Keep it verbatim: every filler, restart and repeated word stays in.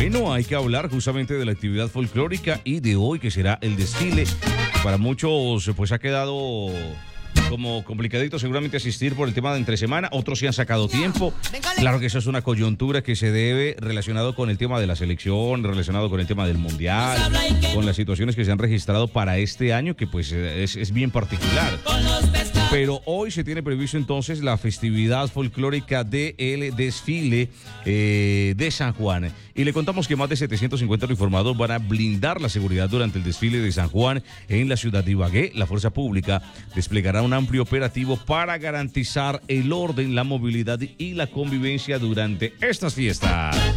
Bueno, hay que hablar justamente de la actividad folclórica y de hoy, que será el desfile. Para muchos, pues ha quedado como complicadito seguramente asistir por el tema de entre semana. Otros sí han sacado tiempo. Claro que eso es una coyuntura que se debe relacionado con el tema de la selección, relacionado con el tema del mundial, con las situaciones que se han registrado para este año, que pues es, es bien particular. Pero hoy se tiene previsto entonces la festividad folclórica del desfile eh, de San Juan. Y le contamos que más de setecientos cincuenta uniformados van a blindar la seguridad durante el desfile de San Juan en la ciudad de Ibagué. La fuerza pública desplegará un amplio operativo para garantizar el orden, la movilidad y la convivencia durante estas fiestas.